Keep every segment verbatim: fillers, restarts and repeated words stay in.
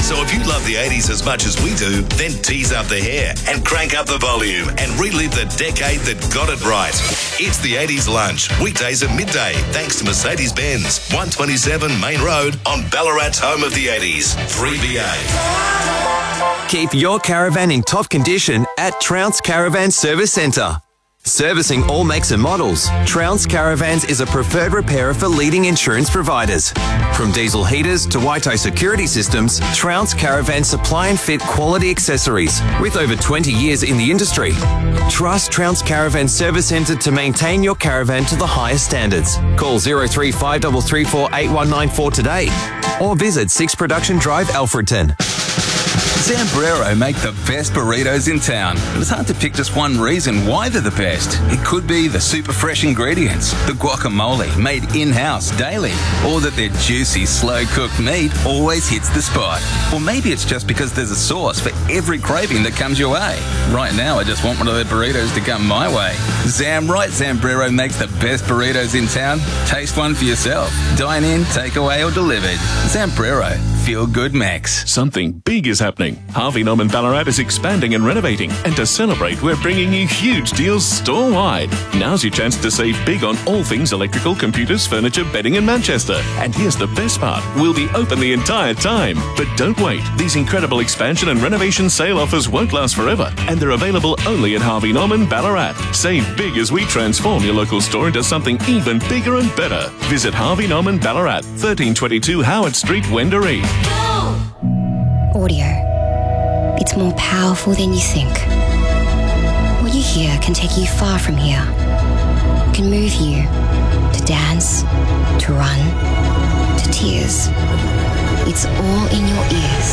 So if you love the eighties as much as we do, then tease up the hair and crank up the volume and relive the decade that got it right. It's the eighties Lunch, weekdays at midday, thanks to Mercedes-Benz, one twenty-seven Main Road on Ballarat's home of the eighties, three B A. Keep your caravan in top condition at Trounce Caravan Service Centre. Servicing all makes and models, Trounce Caravans is a preferred repairer for leading insurance providers. From diesel heaters to Waito security systems, Trounce Caravans supply and fit quality accessories with over twenty years in the industry. Trust Trounce Caravan Service Centre to maintain your caravan to the highest standards. Call zero three five three three four eight one nine four today or visit six Production Drive, Alfredton. Zambrero make the best burritos in town. But it's hard to pick just one reason why they're the best. It could be the super fresh ingredients, the guacamole made in-house daily, or that their juicy, slow-cooked meat always hits the spot. Or maybe it's just because there's a sauce for every craving that comes your way. Right now, I just want one of their burritos to come my way. Zam Right Zambrero makes the best burritos in town. Taste one for yourself. Dine in, take away, or delivered. Zambrero. Feel good, Max. Something big is happening. Harvey Norman Ballarat is expanding and renovating, and to celebrate, we're bringing you huge deals store-wide. Now's your chance to save big on all things electrical, computers, furniture, bedding in Manchester. And here's the best part, we'll be open the entire time. But don't wait, these incredible expansion and renovation sale offers won't last forever, and they're available only at Harvey Norman Ballarat. Save big as we transform your local store into something even bigger and better. Visit Harvey Norman Ballarat, thirteen twenty-two Howard Street, Wendouree. Audio. It's more powerful than you think. What you hear can take you far from here. It can move you to dance, to run, to tears. It's all in your ears.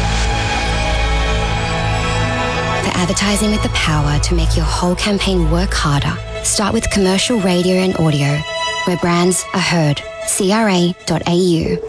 For advertising with the power to make your whole campaign work harder, start with commercial radio and audio, where brands are heard. C R A dot A U.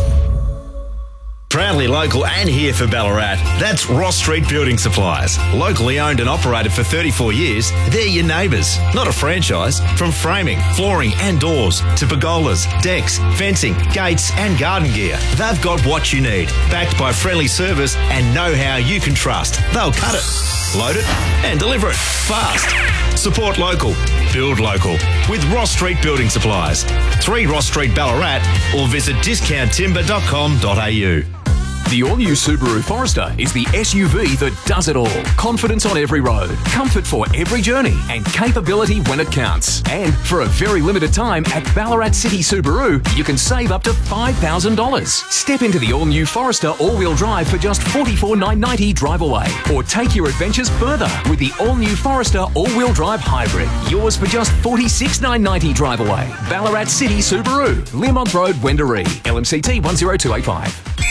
Proudly local and here for Ballarat. That's Ross Street Building Supplies. Locally owned and operated for thirty-four years, they're your neighbours, not a franchise. From framing, flooring and doors to pergolas, decks, fencing, gates and garden gear, they've got what you need. Backed by friendly service and know-how you can trust. They'll cut it, load it and deliver it fast. Support local, build local with Ross Street Building Supplies. three Ross Street, Ballarat, or visit discount timber dot com dot a u. The all-new Subaru Forester is the S U V that does it all. Confidence on every road, comfort for every journey, and capability when it counts. And for a very limited time at Ballarat City Subaru, you can save up to five thousand dollars. Step into the all-new Forester all-wheel drive for just forty-four thousand nine hundred ninety dollars drive away. Or take your adventures further with the all-new Forester all-wheel drive hybrid. Yours for just forty-six thousand nine hundred ninety dollars drive away. Ballarat City Subaru, Learmonth Road, Wendouree, L M C T one zero two eight five.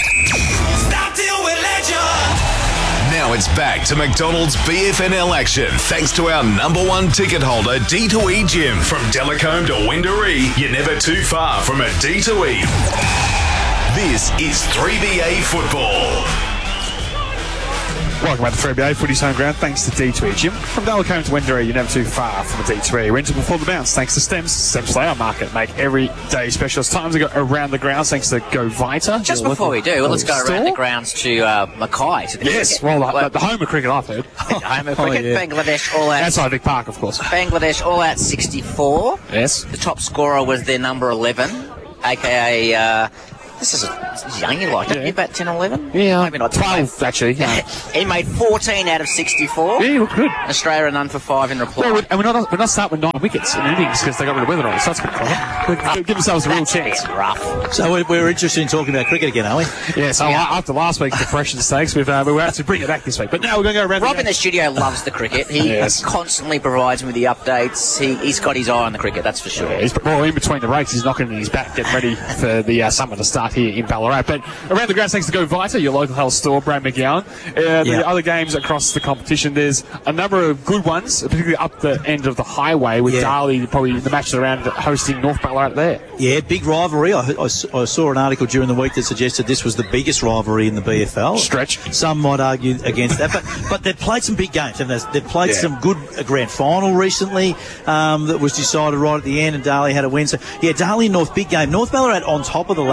Now it's back to McDonald's B F N L action thanks to our number one ticket holder, D two E Gym. From Delacombe to Wendouree, you're never too far from a D two E. This is three B A football. Welcome back to three B A Footy's home ground, thanks to D two E Gym. From Delacombe to Wendouree, you're never too far from a D two E. We're into before the bounce, thanks to Stems. Stems Slayer Market make every day special. It's time to go around the grounds, thanks to Go Vita. Just before we do, well, let's go store. around the grounds to uh, Mackay. To the yes, cricket. well, the, the home of cricket, I've heard. The home of cricket, oh, yeah. Bangladesh all out. Outside Vic Park, of course. Bangladesh all out sixty-four. Yes. The top scorer was their number eleven, a k a. Uh, This is a young you like, don't yeah. you? About ten or eleven? Yeah, maybe not. twelve, actually. Yeah. He made fourteen out of sixty-four. Yeah, he looked good. Australia are none for five in reply. Well, and we're not, we're not starting with nine wickets in innings because they got rid of Weatherall, so that's pretty clever. Give themselves a real That's chance. A bit rough. So we're, we're interested in talking about cricket again, are we? Yeah, so Yeah. after last week's depression stakes, we've, uh, we were to bring it back this week. But now we're going to go around Rob the in the studio loves the cricket. He Yes. constantly provides me with the updates. He, he's got his eye on the cricket, that's for sure. Yeah, he's, well, in between the breaks, he's knocking his back, getting ready for the uh, summer to start here in Ballarat. But around the ground, thanks to Go Vita, your local health store, Brad McGowan. Uh, the Yeah. other games across the competition, there's a number of good ones, particularly up the end of the highway with Yeah. Darley, probably the match around hosting North Ballarat there. Yeah, big rivalry. I, I, I saw an article during the week that suggested this was the biggest rivalry in the B F L. Stretch. Some might argue against that, but but they've played some big games, haven't they? They've played Yeah. some good a grand final recently um, that was decided right at the end, and Darley had a win. So yeah, Darley and North, big game. North Ballarat on top of the ladder currently.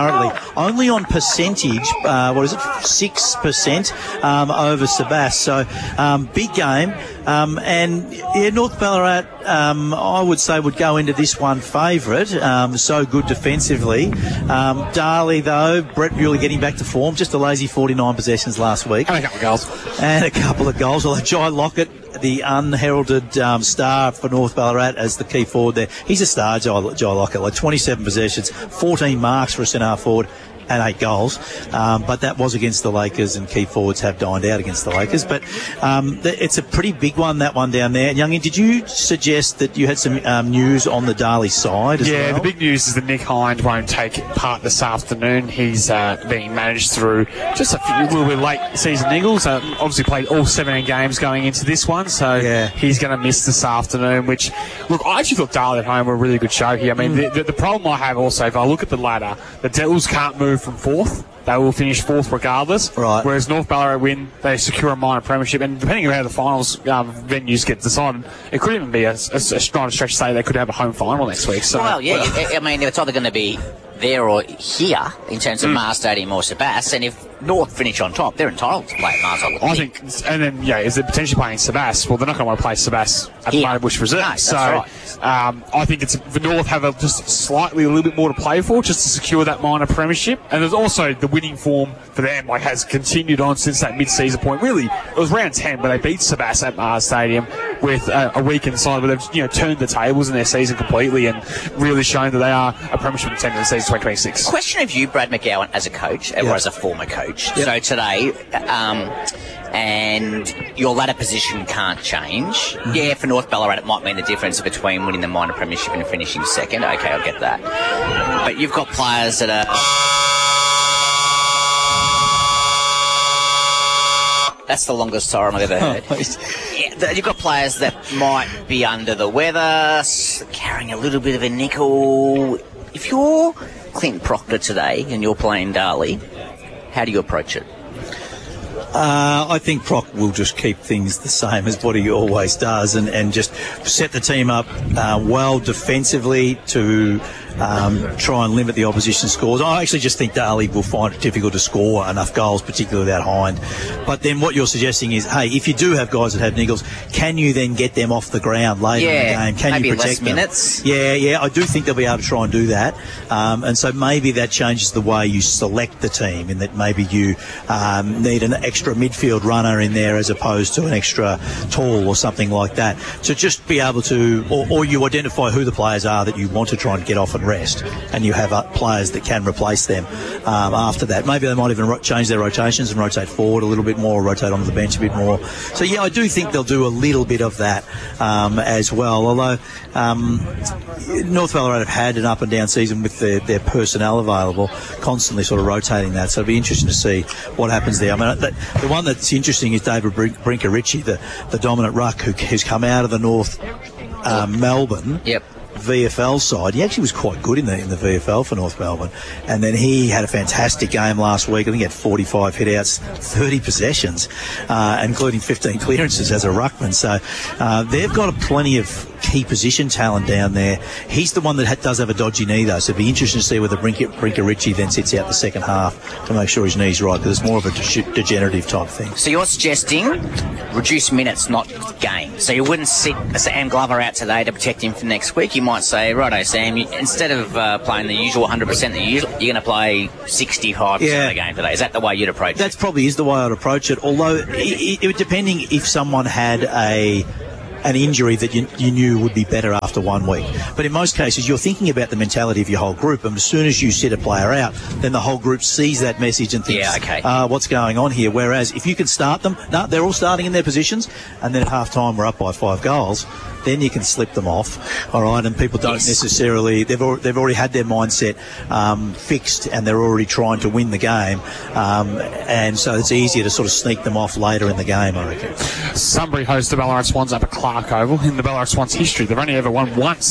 currently. Only on percentage, uh, what is it, six percent um, over Sabas. So, um, big game. Um, and, yeah, North Ballarat, um, I would say, would go into this one favourite. Um, so good defensively. Um, Darley, though, Brett Bewley getting back to form. Just a lazy forty-nine possessions last week. And a couple of goals. And a couple of goals. Although Jai Lockett, the unheralded um, star for North Ballarat as the key forward there. He's a star, Jai, Jai Lockett. Like twenty-seven possessions, fourteen marks for a centre forward, and eight goals. Um, but that was against the Lakers, and key forwards have dined out against the Lakers. But um, th- it's a pretty big one, that one down there. And Youngin, did you suggest that you had some um, news on the Darley side as yeah, well? Yeah, the big news is that Nick Hind won't take part this afternoon. He's uh, being managed through just a few, little bit late season niggles. Uh, obviously played all seventeen games going into this one, so yeah. he's going to miss this afternoon, which, look, I actually thought Darley at home were a really good show here. I mean, mm. the, the, the problem I have also, if I look at the ladder, the Devils can't move from fourth. They will finish fourth regardless. Right. Whereas North Ballarat win, they secure a minor premiership. And depending on how the finals um, venues get decided, it could even be a, a, a strong stretch to say they could have a home final next week. So, well, yeah, I mean, it's either going to be there or here in terms of mm. Mars Stadium or Sabas. And if North finish on top, they're entitled to play at Mars. I, I think. And then, yeah, is it potentially playing Sabas? Well, they're not going to want to play Sabas at the Murray Bush Reserve. No, so right. um, I think it's the North have a, just slightly a little bit more to play for just to secure that minor premiership. And there's also the winning form for them, like, has continued on since that mid-season point. Really, it was round ten where they beat Sabas at Mars Stadium with uh, a week inside, where they've, you know, turned the tables in their season completely and really shown that they are a premiership contender in the season twenty twenty-six. Question of you, Brad McGowan, as a coach, yep. or as a former coach. Yep. So today, um, and your ladder position can't change. Mm-hmm. Yeah, for North Ballarat, it might mean the difference between winning the minor premiership and finishing second. Okay, I'll get that. But you've got players that are... That's the longest siren I've ever heard. Yeah, you've got players that might be under the weather, carrying a little bit of a nickel. If you're Clint Proctor today and you're playing Darley, how do you approach it? Uh, I think Proc will just keep things the same as what he always does, and, and just set the team up uh, well defensively to um, try and limit the opposition scores. I actually just think Darley will find it difficult to score enough goals, particularly without Hind. But then what you're suggesting is, hey, if you do have guys that have niggles, can you then get them off the ground later yeah, in the game? Can maybe you protect less them? minutes. Yeah, yeah, I do think they'll be able to try and do that. Um, and so maybe that changes the way you select the team, in that maybe you um, need an extra midfield runner in there as opposed to an extra tall or something like that. So just be able to, or, or you identify who the players are that you want to try and get off and rest, and you have uh, players that can replace them um, after that. Maybe they might even ro- change their rotations and rotate forward a little bit more, or rotate onto the bench a bit more. So yeah, I do think they'll do a little bit of that um, as well. Although um, North Ballarat have had an up and down season with their, their personnel available, constantly sort of rotating that. So it'll be interesting to see what happens there. I mean, the, the one that's interesting is David Brin- Brinker-Ritchie, the, the dominant ruck who has come out of the North um, Melbourne. Yep. V F L side. He actually was quite good in the in the V F L for North Melbourne, and then he had a fantastic game last week. I think he had forty-five hitouts, thirty possessions, uh, including fifteen clearances as a ruckman. So uh, they've got a plenty of key position talent down there. He's the one that ha- does have a dodgy knee though, so it'd be interesting to see whether Brinker, Brinker-Ritchie then sits out the second half to make sure his knee's right, because it's more of a de- degenerative type thing. So you're suggesting reduce minutes, not game. So you wouldn't sit Sam Glover out today to protect him for next week. You might say, righto, Sam, you, instead of uh, playing the usual one hundred percent that you usually, you're going to play sixty-five percent yeah. of the game today. Is that the way you'd approach That's it? That probably is the way I'd approach it, although it, it, it, depending if someone had a an injury that you, you knew would be better after one week. But in most cases, you're thinking about the mentality of your whole group, and as soon as you sit a player out, then the whole group sees that message and thinks, yeah, okay. uh, what's going on here? Whereas if you can start them, no, they're all starting in their positions, and then at half-time we're up by five goals, then you can slip them off, all right? And people don't yes. necessarily, they've, al- they've already had their mindset um, fixed, and they're already trying to win the game, um, and so it's easier to sort of sneak them off later in the game, I reckon. Sunbury host the Ballarat Swans up at Clark Oval. In the Ballarat Swans history, they've only ever won once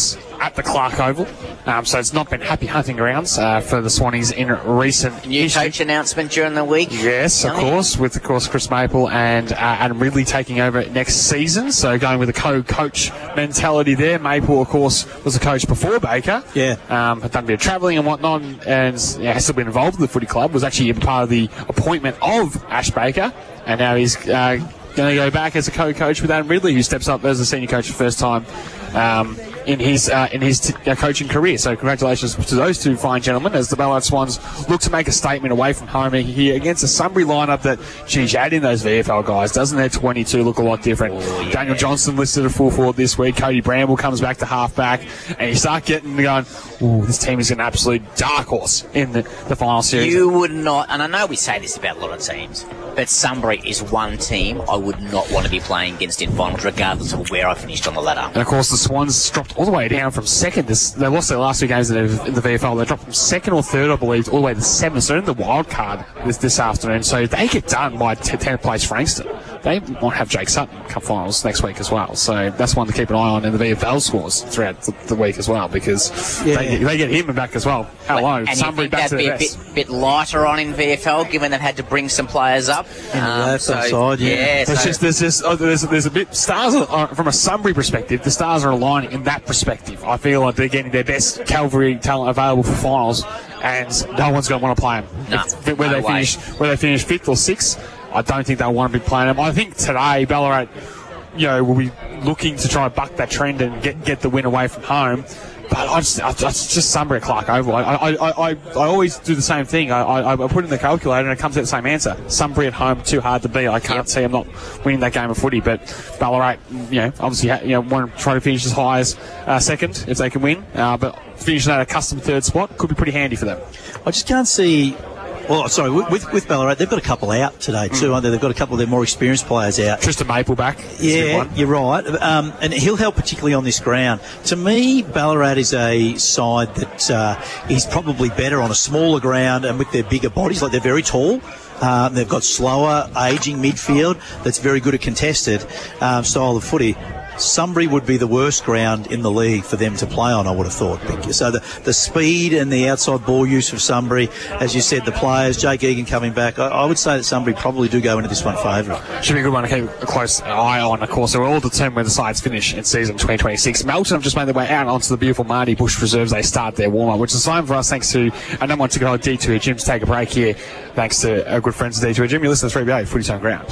at the Clark Oval. Um, so it's not been happy hunting grounds uh, for the Swannies in recent New history. coach announcement during the week. Yes, of course, with, of course, Chris Maple and uh, Adam Ridley taking over next season. So going with a co-coach mentality there. Maple, of course, was a coach before Baker. Yeah. Um, had done a bit of travelling and whatnot, and yeah, has still been involved with the footy club. Was actually a part of the appointment of Ash Baker, and now he's uh, going to go back as a co-coach with Adam Ridley, who steps up as a senior coach for the first time um, in his uh, in his t- uh, coaching career. So congratulations to those two fine gentlemen as the Ballarat Swans look to make a statement away from home here against a Sunbury lineup that, geez, add in those V F L guys. Doesn't their twenty-two look a lot different? Oh, yeah. Daniel Johnson listed at full forward this week. Cody Bramble comes back to half-back, and you start getting going, ooh, this team is an absolute dark horse in the, the final series. You would not, and I know we say this about a lot of teams, but Sunbury is one team I would not want to be playing against in finals, regardless of where I finished on the ladder. And of course, the Swans dropped all the way down from second. This, they lost their last two games in the, in the V F L. They dropped from second or third, I believe, all the way to seventh. So they're in the wild card this, this afternoon. So they get done by t- tenth place Frankston. They might have Jake Sutton come finals next week as well. So that's one to keep an eye on in the V F L scores throughout the, the week as well, because yeah. they, they get him back as well. Hello, and Sunbury back to be the a bit, bit lighter on in V F L, given they've had to bring some players up. In the um, left so, side, yeah. yeah there's so. just there's just oh, there's there's a bit stars are, from a Sunbury perspective. The stars are aligning in that perspective. I feel like they're getting their best cavalry talent available for finals, and no one's going to want to play them. No, if, where no they way. finish where they finish fifth or sixth, I don't think they'll want to be playing them. I think today Ballarat, you know, will be looking to try and buck that trend and get get the win away from home. But I just, I, it's just Sunbury at Clark Oval. I, I, I, I, I always do the same thing. I, I, I put it in the calculator and it comes out the same answer. Sunbury at home, too hard to beat. I can't yep. see them not winning that game of footy. But Ballarat, you know, obviously, you know, want to try to finish as high as uh, second if they can win. Uh, but finishing at a custom third spot could be pretty handy for them. I just can't see. Well, sorry, with with Ballarat, they've got a couple out today too, mm. aren't they? They've got a couple of their more experienced players out. Tristan Maple back. Yeah, you're right. Um, and he'll help particularly on this ground. To me, Ballarat is a side that uh, is probably better on a smaller ground and with their bigger bodies. Like, they're very tall. Um, they've got slower, ageing midfield that's very good at contested um, style of footy. Sunbury would be the worst ground in the league for them to play on, I would have thought. So the, the speed and the outside ball use of Sunbury, as you said, the players, Jake Egan coming back, I, I would say that Sunbury probably do go into this one favourite. Should be a good one to keep a close eye on, of course. So we're all determined where the sides finish in season twenty twenty-six. Melton have just made their way out onto the beautiful Marty Bush Reserves. They start their warm-up, which is a sign for us, thanks to a number one to go D two Gym to take a break here. Thanks to our good friends at D two Gym. You listen to three B A, Footy Zone Ground.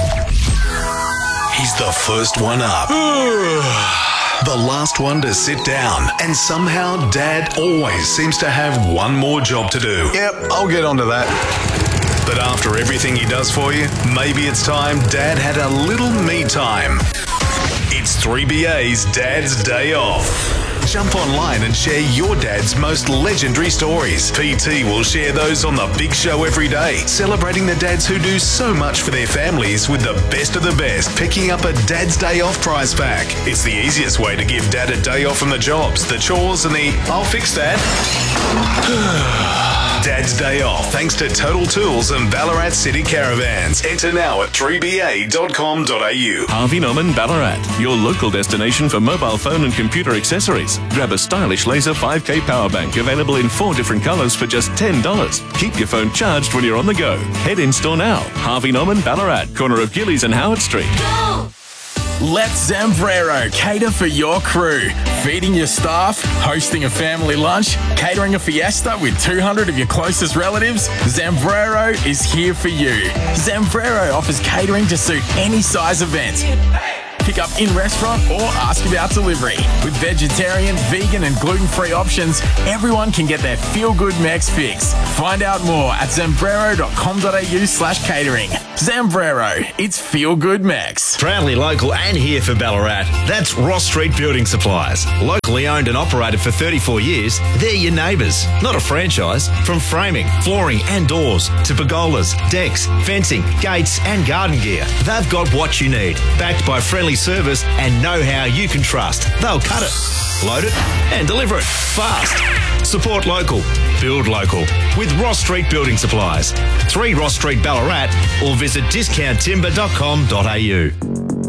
He's the first one up, the last one to sit down, and somehow Dad always seems to have one more job to do. Yep, I'll get onto that. But after everything he does for you, maybe it's time Dad had a little me time. It's three B A's Dad's Day Off. Jump online and share your dad's most legendary stories. P T will share those on the big show every day, celebrating the dads who do so much for their families with the best of the best, picking up a Dad's Day Off prize pack. It's the easiest way to give Dad a day off from the jobs, the chores, and the I'll fix that. Dad's Day Off, thanks to Total Tools and Ballarat City Caravans. Enter now at three b a dot com dot a u. Harvey Norman Ballarat, your local destination for mobile phone and computer accessories. Grab a stylish laser five K power bank available in four different colours for just ten dollars. Keep your phone charged when you're on the go. Head in store now. Harvey Norman Ballarat, corner of Gillies and Howard Street. Go! Let Zambrero cater for your crew. Feeding your staff, hosting a family lunch, catering a fiesta with two hundred of your closest relatives, Zambrero is here for you. Zambrero offers catering to suit any size event. Pick up in-restaurant or ask about delivery. With vegetarian, vegan and gluten-free options, everyone can get their feel-good Mex fix. Find out more at zambrero dot com dot a u slash catering. Zambrero, it's feel-good Mex. Proudly local and here for Ballarat. That's Ross Street Building Supplies. Locally owned and operated for thirty-four years, they're your neighbours, not a franchise. From framing, flooring and doors to pergolas, decks, fencing, gates and garden gear, they've got what you need. Backed by friendly service and know-how you can trust. They'll cut it, load it and deliver it fast. Support local, build local with Ross Street Building Supplies. three Ross Street Ballarat or visit discount timber dot com dot a u.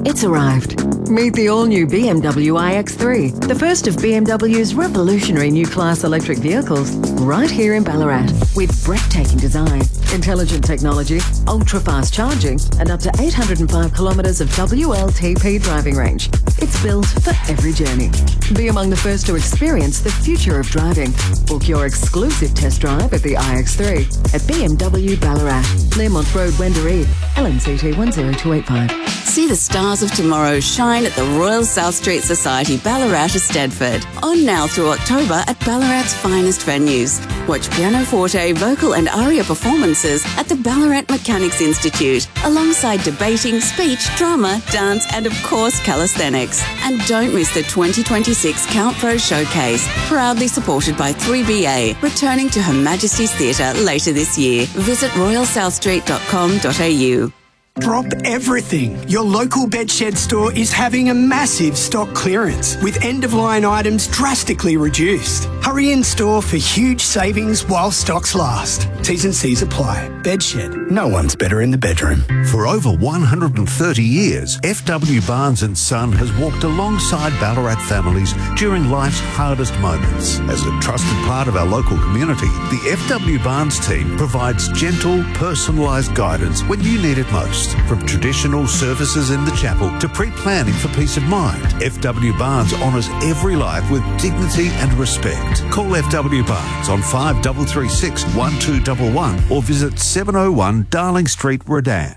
It's arrived. Meet the all-new B M W i X three, the first of B M W's revolutionary new class electric vehicles, right here in Ballarat. With breathtaking design, intelligent technology, ultra-fast charging, and up to eight hundred five kilometres of W L T P driving range. It's built for every journey. Be among the first to experience the future of driving. Book your exclusive test drive at the i X three at B M W Ballarat, Claremont Road, Wendouree, L N C T one zero two eight five. See the stars of tomorrow shine at the Royal South Street Society Ballarat Eisteddfod. On now through October at Ballarat's finest venues. Watch pianoforte, vocal and aria performances at the Ballarat Mechanics Institute, alongside debating, speech, drama, dance and of course calisthenics. And don't miss the twenty twenty-six Count Pro Showcase, proudly supported by three B A, returning to Her Majesty's Theatre later this year. Visit royal south street dot com dot a u. Drop everything. Your local Bedshed store is having a massive stock clearance with end-of-line items drastically reduced. Hurry in store for huge savings while stocks last. T's and C's apply. Bedshed. No one's better in the bedroom. For over one hundred thirty years, F W Barnes and Son has walked alongside Ballarat families during life's hardest moments. As a trusted part of our local community, the F W Barnes team provides gentle, personalised guidance when you need it most. From traditional services in the chapel to pre-planning for peace of mind, F W Barnes honours every life with dignity and respect. Call F W Barnes on five three three six, one two one one or visit seven oh one Darling Street, Redan.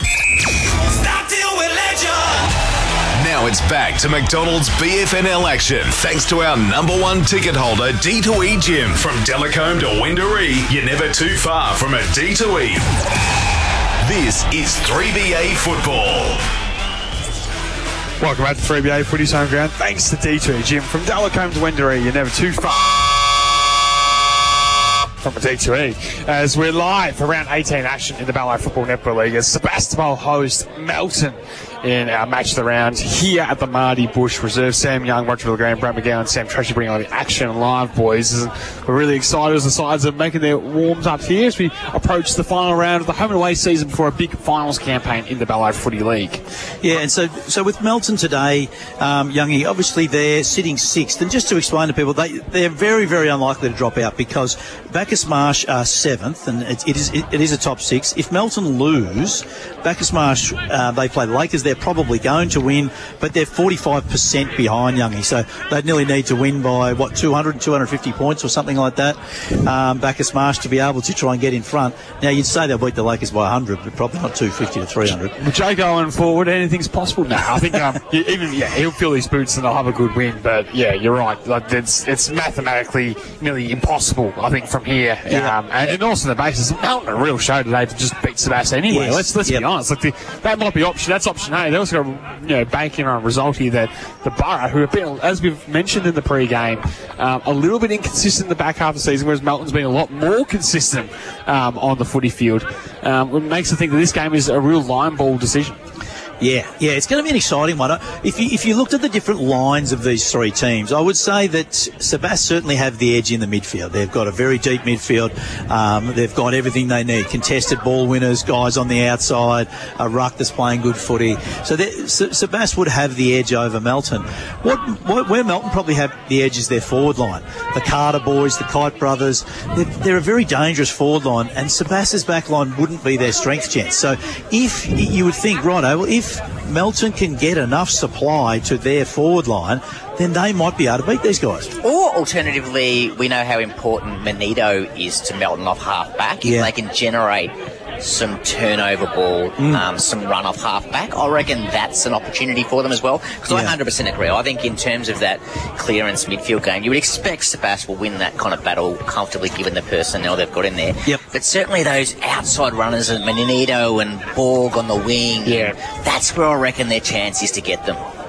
Now it's back to McDonald's B F N L action thanks to our number one ticket holder, D two E Gym. From Delacombe to Wendouree, you're never too far from a D two E. This is three B A football. Welcome back to three B A Footy's home ground. Thanks to D two E Gym. From Delacombe to Wendouree, you're never too far from a D two E. As we're live for round eighteen action in the Ballarat Football Netball League as Sebastopol host Melton in our match of the round here at the Marty Bush Reserve. Sam Young, Roger Graham, Brad McGowan, and Sam Treasure bringing on the action live, boys. And we're really excited as the sides are making their warms up here as we approach the final round of the home and away season before a big finals campaign in the Ballarat Footy League. Yeah, and so so with Melton today, um, Youngie, obviously they're sitting sixth. And just to explain to people, they, they're very, very unlikely to drop out because Bacchus Marsh are seventh, and it, it, is, it, it is a top six. If Melton lose, Bacchus Marsh, uh, they play the Lakers. They're probably going to win, but they're forty-five percent behind, Youngie. So they'd nearly need to win by, what, two hundred, two hundred fifty points or something like that, um, Bacchus Marsh, to be able to try and get in front. Now, you'd say they'll beat the Lakers by one hundred, but probably not two fifty to three hundred. With Joe going forward, anything's possible now. I think um, even, yeah, he'll fill his boots and they'll have a good win, but yeah, you're right. Like, it's, it's mathematically nearly impossible, I think, from here. Yeah. Um, and, and also the basis, Melton a real show today to just beat Sebastopol anyway. Yes. Let's let's yep. be honest. Like the, that might be option. That's option A. They also got, you know, banking on a result here that the Borough, who have been, as we've mentioned in the pre-game, um, a little bit inconsistent in the back half of the season, whereas Melton's been a lot more consistent um, on the footy field. Um, it makes us think that this game is a real line ball decision. Yeah, yeah, it's going to be an exciting one. If you, if you looked at the different lines of these three teams, I would say that Sebas certainly have the edge in the midfield. They've got a very deep midfield. Um, they've got everything they need. Contested ball winners, guys on the outside, a ruck that's playing good footy. So Sebas would have the edge over Melton. What, what, where Melton probably have the edge is their forward line. The Carter boys, the Kite brothers, they're, they're a very dangerous forward line, and Sebas's back line wouldn't be their strength chance. So if you would think, righto, well, if If Melton can get enough supply to their forward line, then they might be able to beat these guys. Or alternatively, we know how important Manito is to Melton off half-back. Yeah. If they can generate some turnover ball, mm. um, some run off half-back, I reckon that's an opportunity for them as well. Because yeah. I one hundred percent agree. I think in terms of that clearance midfield game, you would expect Sebas will win that kind of battle comfortably given the personnel they've got in there. Yep. But certainly those outside runners of Manito and Borg on the wing, yeah. that's where I reckon their chance is to get them.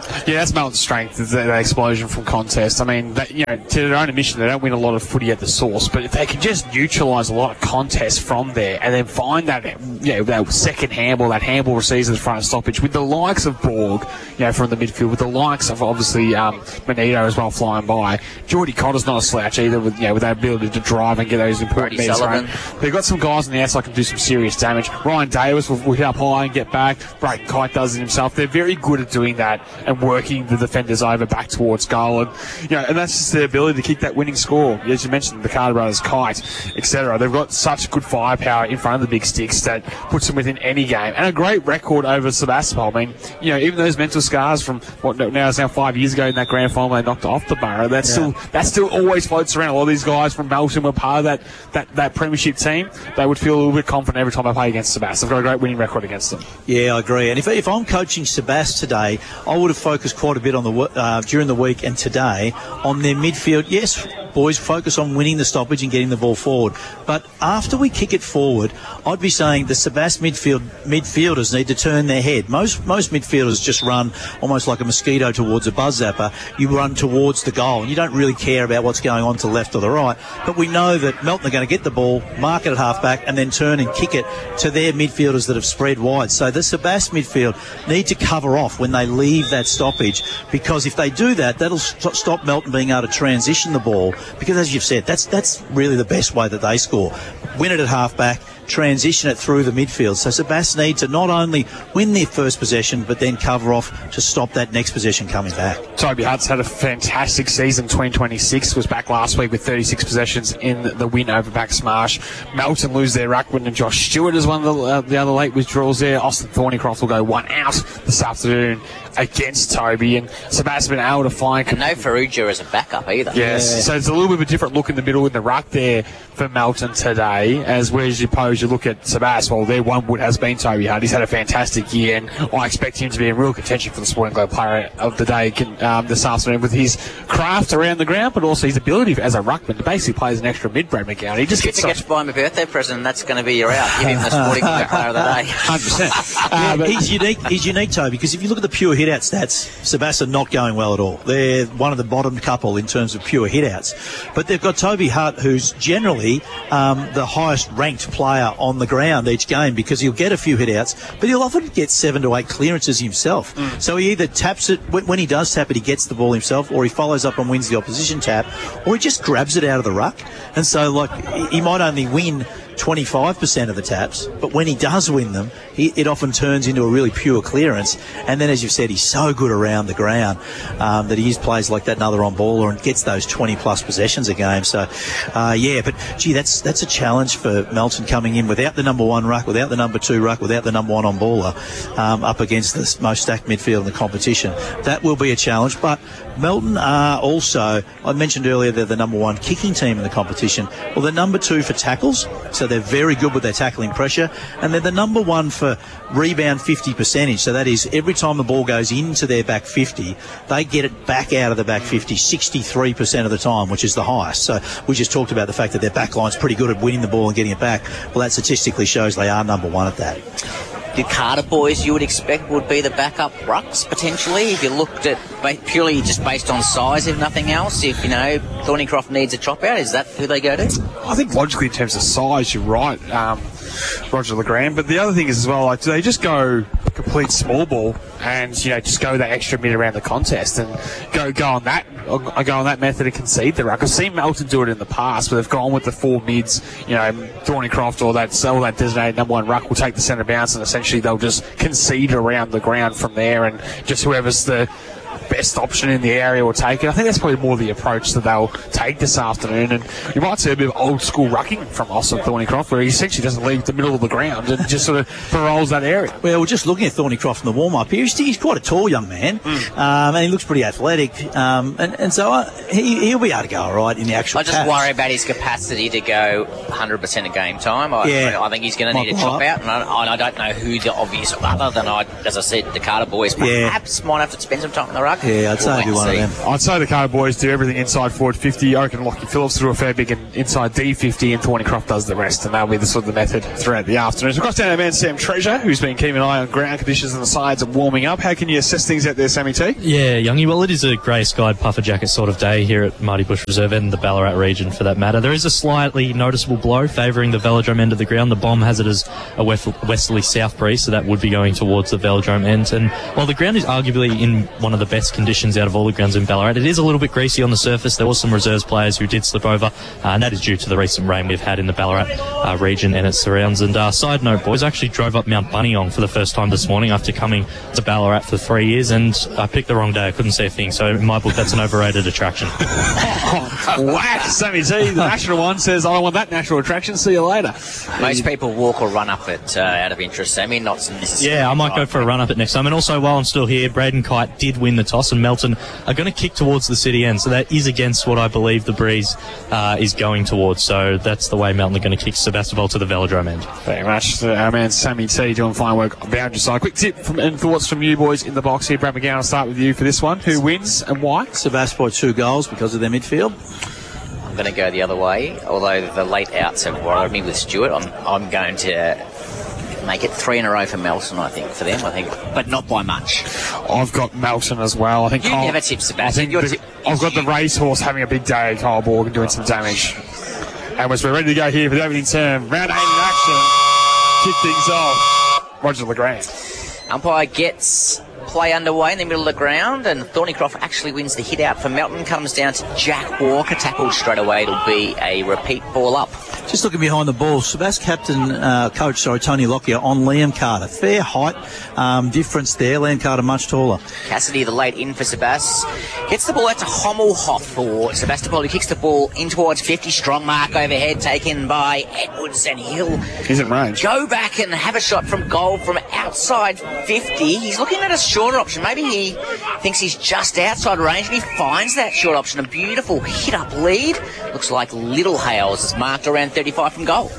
Yeah, that's Melton's strength, is that, that explosion from contest. I mean, that, you know, to their own admission, they don't win a lot of footy at the source, but if they can just neutralise a lot of contest from there and then find that, you know, that second handball, that handball receives at the front of stoppage with the likes of Borg, you know, from the midfield, with the likes of obviously um, Benito as well flying by. Geordie Cotter's not a slouch either, with, you know, with that ability to drive and get those important meters. Right? They've got some guys on the outside that can do some serious damage. Ryan Davis will, will hit up high and get back. Braden Kite does it himself. They're very good at doing that and working the defenders over back towards goal, and you know, and that's just their ability to kick that winning score. As you mentioned, the Carter brothers, Kite, et cetera. They've got such good firepower in front of the big sticks that puts them within any game, and a great record over Sebastopol. I mean, you know, even those mental scars from what now is now five years ago in that grand final they knocked off the Borough, that's yeah. still that still always floats around. A lot of these guys from Melton were part of that that that premiership team. They would feel a little bit confident every time they play against Sebast. They've got a great winning record against them. Yeah, I agree. And if if I'm coaching Sebast today, I would have focused quite a bit on the uh, during the week and today on their midfield. Yes, boys, focus on winning the stoppage and getting the ball forward. But after we kick it forward, I'd be saying the Sebast midfield midfielders need to turn their head. Most most midfielders just run almost like a mosquito towards a buzz zapper. You run towards the goal, and you don't really care about what's going on to the left or the right. But we know that Melton are going to get the ball, mark it at half-back, and then turn and kick it to their midfielders that have spread wide. So the Sebast midfield need to cover off when they leave that stoppage, because if they do that, that'll st- stop Melton being able to transition the ball, because as you've said, that's that's really the best way that they score. Win it at half-back, transition it through the midfield. So Sebast need to not only win their first possession, but then cover off to stop that next possession coming back. Toby Hutt's had a fantastic season. twenty twenty-six was back last week with thirty-six possessions in the win over Bacchus Marsh. Melton lose their ruckman, and Josh Stewart is one of the, uh, the other late withdrawals there. Austin Thornycroft will go one out this afternoon against Toby, and Sebast been able to find... And no Ferrugia as a backup either. Yes, yeah. So it's a little bit of a different look in the middle in the ruck there for Melton today, as whereas you pose, you look at Sebast, well, their one wood has been Toby Hutt. He's had a fantastic year, and I expect him to be in real contention for the Sporting Globe Player of the Day um, this afternoon, with his craft around the ground, but also his ability as a ruckman to basically play as an extra mid-grade McGowan. He just gets such... to buy him a birthday present, and that's going to be your out. Give him the Sporting Globe Player of the Day. one hundred percent. Uh, yeah, but... he's unique, he's unique, Toby, because if you look at the pure hit-out stats, Sebast are not going well at all. They're one of the bottom couple in terms of pure hit-outs. But they've got Toby Hutt, who's generally um, the highest-ranked player on the ground each game, because he'll get a few hit-outs, but he'll often get seven to eight clearances himself. Mm. So he either taps it, when he does tap it, he gets the ball himself, or he follows up and wins the opposition tap, or he just grabs it out of the ruck. And so, like, he might only win twenty-five percent of the taps, but when he does win them, he, it often turns into a really pure clearance. And then, as you've said, he's so good around the ground um, that he is plays like that another on-baller and gets those twenty-plus possessions a game. So, uh, yeah, but, gee, that's that's a challenge for Melton coming in without the number one ruck, without the number two ruck, without the number one on-baller, um, up against the most stacked midfield in the competition. That will be a challenge, but Melton are also, I mentioned earlier, they're the number one kicking team in the competition. Well, they're number two for tackles, so they're very good with their tackling pressure, and they're the number one for rebound fifty percentage. So that is, every time the ball goes into their back fifty, they get it back out of the back fifty sixty-three percent of the time, which is the highest. So we just talked about the fact that their back line's pretty good at winning the ball and getting it back. Well, that statistically shows they are number one at that. The Carter boys, you would expect, would be the backup rucks, potentially, if you looked at purely just based on size, if nothing else. If, you know, Thornycroft needs a chop out, is that who they go to? I think logically in terms of size, you're right, um, Roger Legrand. But the other thing is as well, like, do they just go complete small ball and, you know, just go that extra mid around the contest and go go on that go on that method and concede the ruck? I've seen Melton do it in the past, but they've gone with the four mids, you know, Thornycroft or that, or that designated number one ruck will take the centre bounce, and essentially they'll just concede around the ground from there, and just whoever's the best option in the area will take it. I think that's probably more the approach that they'll take this afternoon, and you might see a bit of old school rucking from Austin Thornycroft, where he essentially doesn't leave the middle of the ground and just sort of paroles that area. Well, we're just looking at Thornycroft in the warm-up here. He's, he's quite a tall young man, mm. um, and he looks pretty athletic, um, and, and so uh, he, he'll be able to go all right in the actual I just taps. worry about his capacity to go one hundred percent of game time. I, yeah. I think he's going to need a chop out, and I, and I don't know who the obvious, other than, I, as I said, the Carter boys perhaps yeah. might have to spend some time the ruck? Yeah, I'd say it'd be one of them. I'd say the Carter boys do everything inside forward fifty. I reckon Lockie Phillips threw a fair big in, inside D fifty, and Thornycroft does the rest, and that'll be the sort of the method throughout the afternoon. So across down our man Sam Treasure, who's been keeping an eye on ground conditions and the sides and warming up. How can you assess things out there, Sammy T? Yeah, Youngie, well, it is a grey-skied puffer jacket sort of day here at Marty Bush Reserve and the Ballarat region for that matter. There is a slightly noticeable blow favouring the velodrome end of the ground. The bomb has it as a westerly south breeze, so that would be going towards the velodrome end. And while the ground is arguably in one of the best conditions out of all the grounds in Ballarat, it is a little bit greasy on the surface. There was some reserves players who did slip over, uh, and that is due to the recent rain we've had in the Ballarat uh, region and its surrounds. And uh, side note, boys, I actually drove up Mount Buninyong for the first time this morning after coming to Ballarat for three years, and I picked the wrong day. I couldn't see a thing, so in my book, that's an overrated attraction. Whack! Sammy T, the national one, says, I don't want that natural attraction. See you later. Most people walk or run up it uh, out of interest, Sammy, not necessarily. Yeah, I might go for a run up it next time. And also, while I'm still here, Braden Kite did win the toss, and Melton are going to kick towards the city end. So that is against what I believe the breeze uh, is going towards. So that's the way Melton are going to kick Sebastopol to the velodrome end. Very much. Our man Sammy T doing fine work on boundary side. Quick tip from, and thoughts from you boys in the box here. Brad McGowan, I'll start with you for this one. Who wins and why? Sebastopol two goals because of their midfield. I'm going to go the other way, although the late outs have worried me with Stewart. I'm, I'm going to make it three in a row for Melton, I think, for them, I think, but not by much. I've got Melton as well. I think you Kyle, never tip Sebastian. I think the, I've got the racehorse having a big day, Kyle Borg, doing some damage. And we're ready to go here for the opening term. Round eight in action. Kick things off. Roger LeGrand. Umpire gets play underway in the middle of the ground, and Thornycroft actually wins the hit out for Melton. Comes down to Jack Walker, tackled straight away. It'll be a repeat ball up. Just looking behind the ball, Sebas captain, uh, coach, sorry, Tony Lockyer on Liam Carter. Fair height um, difference there. Liam Carter much taller. Cassidy, the late in for Sebas. Gets the ball out to Hommelhoff for Sebastopol. He kicks the ball in towards fifty. Strong mark overhead taken by Edwards, and he'll He's in range. Go back and have a shot from goal from outside fifty. He's looking at a shorter option. Maybe he thinks he's just outside range, and he finds that short option. A beautiful hit-up lead. Looks like Little Hales is marked around thirty-five from goal.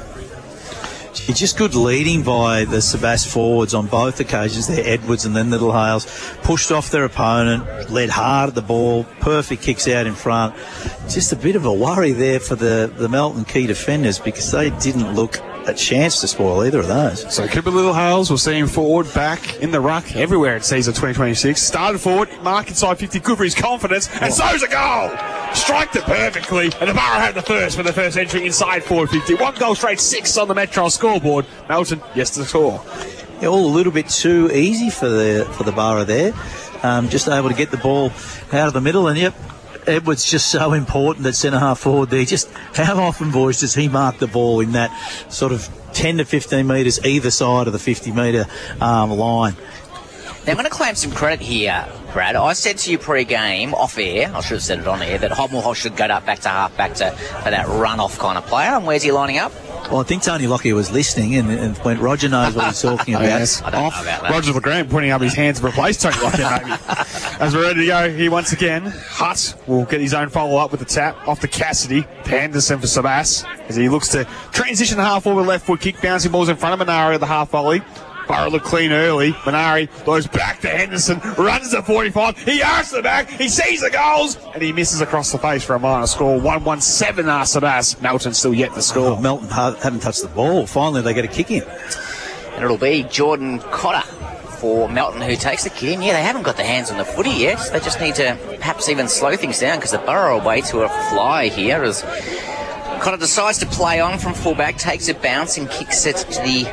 It's just good leading by the Sebas forwards on both occasions there, Edwards and then Little Hales. Pushed off their opponent, led hard at the ball, perfect kicks out in front. Just a bit of a worry there for the, the Melton key defenders because they didn't look a chance to spoil either of those. So Cooper Little Hales, we'll see him forward, back, in the ruck, everywhere in season twenty twenty-six. Started forward, mark inside fifty, good for his confidence, and so's a goal! Striked it perfectly, and the Borough had the first for the first entry inside forward fifty. One goal straight, six on the Metro scoreboard. Melton, yes to score. Yeah, all a little bit too easy for the for the Borough there. Um, just able to get the ball out of the middle, and yep, Edwards just so important at centre-half forward there. Just how often, boys, does he mark the ball in that sort of ten to fifteen metres either side of the fifty metre um, line? Now, I'm going to claim some credit here, Brad. I said to you pre-game, off-air, I should have said it on air, that Hommelhoff should go up back to half, back to for that run-off kind of player. And where's he lining up? Well, I think Tony Lockyer was listening and, and went, Roger knows what he's talking about. Yes. I don't Off, know about that. Roger LeGrand putting up his hands to replace Tony Lockyer, maybe. As we're ready to go here once again, Hutt will get his own follow-up with the tap off to Cassidy. Anderson for Sebas as he looks to transition the half-forward left foot kick, bouncing balls in front of Minari at the half volley. Borough look clean early. Minari goes back to Henderson, runs to forty-five. He arcs the back, he sees the goals, and he misses across the face for a minor score. one one seven are Sebas. Melton still yet to score. Oh, Melton haven't touched the ball. Finally, they get a kick in. And it'll be Jordan Cotter for Melton who takes the kick in. Yeah, they haven't got the hands on the footy yet. They just need to perhaps even slow things down because the Borough are away to a fly here as Cotter decides to play on from fullback, takes a bounce and kicks it to the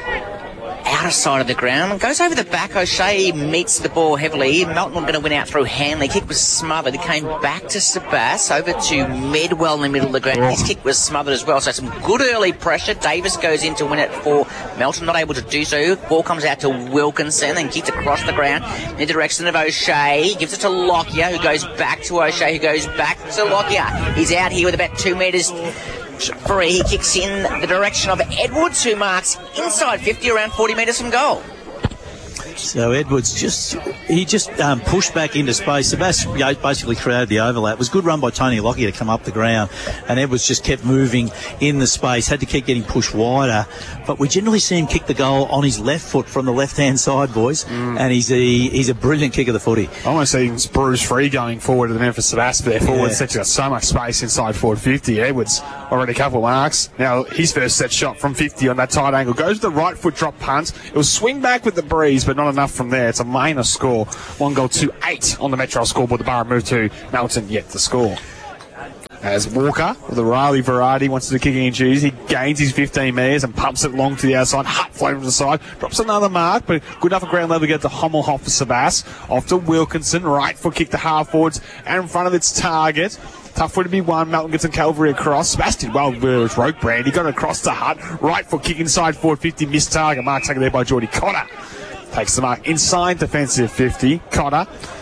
outer side of the ground and goes over the back. O'Shea meets the ball heavily. Melton were going to win out through Hanley. Kick was smothered. It came back to Sebas, over to Medwell in the middle of the ground. His kick was smothered as well. So some good early pressure. Davis goes in to win it for Melton, not able to do so. Ball comes out to Wilkinson and kicked across the ground in the direction of O'Shea. Gives it to Lockyer, who goes back to O'Shea, who goes back to Lockyer. He's out here with about two metres free. He kicks in the direction of Edwards, who marks inside fifty, around forty metres from goal. So Edwards just he just um, pushed back into space. Sebastian Yates basically created the overlap. It was a good run by Tony Lockyer to come up the ground, and Edwards just kept moving in the space, had to keep getting pushed wider. But we generally see him kick the goal on his left foot from the left-hand side, boys, mm. and he's a he's a brilliant kick of the footy. I almost see him bruise free going forward to the Memphis Sebastian there. Forward yeah. set's got so much space inside forward fifty. Edwards already a couple of marks. Now his first set shot from fifty on that tight angle goes to the right foot drop punt. It will swing back with the breeze, but not enough from there. It's a minor score. One goal to eight on the Metro scoreboard. The Bar move to Melton yet to score. As Walker, with the Riley variety, wants to kick in shoes. He gains his fifteen metres and pumps it long to the outside. Hutt floating to the side. Drops another mark, but good enough at ground level to get to Hommelhoff for Sabas. Off to Wilkinson. Right foot kick to half forwards and in front of its target. Tough for it to be one. Melton gets a Calvary across. Sebastian well with his rope brand. He got it across to Hutt. Right foot kick inside forward fifty. Missed target. Mark taken there by Geordie Cotter. Takes the mark inside defensive fifty. Cotter